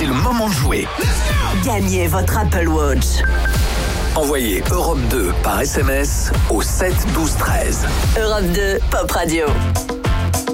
c'est le moment de jouer. Gagnez votre Apple Watch. Envoyez Europe 2 par SMS au 7 12 13. Europe 2, Pop Radio.